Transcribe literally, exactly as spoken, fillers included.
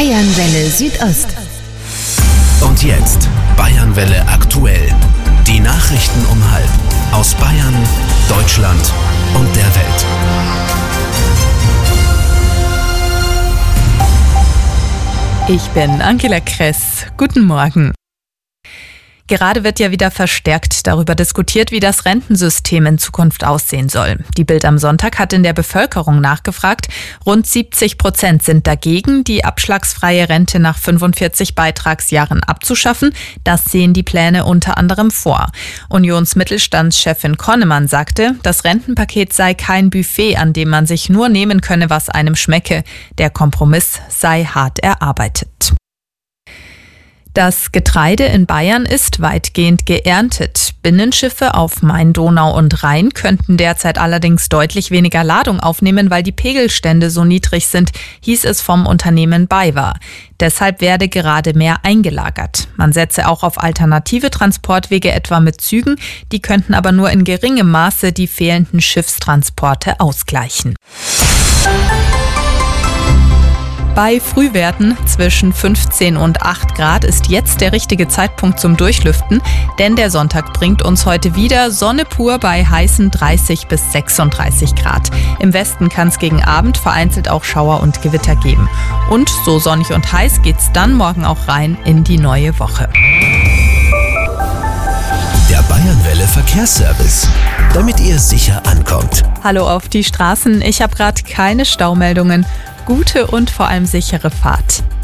Bayernwelle Südost. Und jetzt Bayernwelle aktuell. Die Nachrichten um halb aus Bayern, Deutschland und der Welt. Ich bin Angela Kress. Guten Morgen. Gerade wird ja wieder verstärkt darüber diskutiert, wie das Rentensystem in Zukunft aussehen soll. Die Bild am Sonntag hat in der Bevölkerung nachgefragt. Rund siebzig Prozent sind dagegen, die abschlagsfreie Rente nach fünfundvierzig Beitragsjahren abzuschaffen. Das sehen die Pläne unter anderem vor. Unionsmittelstandschefin Konnemann sagte, das Rentenpaket sei kein Buffet, an dem man sich nur nehmen könne, was einem schmecke. Der Kompromiss sei hart erarbeitet. Das Getreide in Bayern ist weitgehend geerntet. Binnenschiffe auf Main, Donau und Rhein könnten derzeit allerdings deutlich weniger Ladung aufnehmen, weil die Pegelstände so niedrig sind, hieß es vom Unternehmen BayWa. Deshalb werde gerade mehr eingelagert. Man setze auch auf alternative Transportwege, etwa mit Zügen. Die könnten aber nur in geringem Maße die fehlenden Schiffstransporte ausgleichen. Bei Frühwerten zwischen fünfzehn und acht Grad ist jetzt der richtige Zeitpunkt zum Durchlüften, denn der Sonntag bringt uns heute wieder Sonne pur bei heißen dreißig bis sechsunddreißig Grad. Im Westen kann es gegen Abend vereinzelt auch Schauer und Gewitter geben. Und so sonnig und heiß geht's dann morgen auch rein in die neue Woche. Der Bayernwelle Verkehrsservice, damit ihr sicher ankommt. Hallo auf die Straßen, ich habe gerade keine Staumeldungen. Gute und vor allem sichere Fahrt.